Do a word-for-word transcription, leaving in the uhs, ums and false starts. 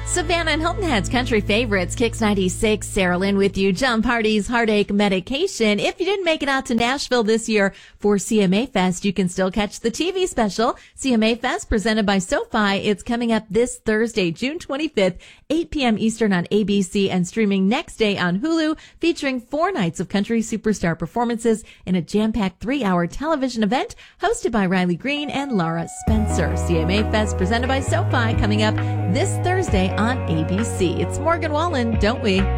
Savannah and Hilton Head's country favorites, Kix ninety-six, Sarah Lynn with you. Jump Party's Heartache Medication. If you didn't make it out to Nashville this year for C M A Fest, you can still catch the T V special, C M A Fest, presented by SoFi. It's coming up this Thursday, June twenty-fifth, eight p.m. Eastern on A B C and streaming next day on Hulu, featuring four nights of country superstar performances in a jam-packed three-hour television event hosted by Riley Green and Laura Spencer. C M A Fest, presented by SoFi, coming up this Thursday on A B C. It's Morgan Wallen, don't we?